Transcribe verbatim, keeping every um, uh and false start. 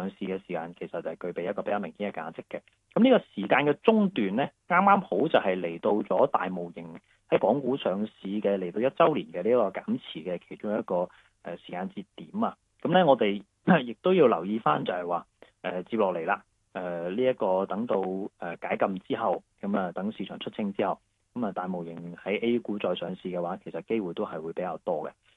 上市嘅時間，其實就係具備一個比較明顯嘅價值嘅。咁呢個時間嘅中段咧，啱啱好就係嚟到咗大模型喺港股上市嘅嚟到一週年嘅呢個減持嘅其中一個誒時間節點啊。咁咧，我哋亦都要留意翻就係話誒接落嚟啦，誒呢一個等到誒解禁之後，咁啊等市場出清之後，咁啊大模型喺 A 股再上市嘅話，其實機會都係會比較多嘅。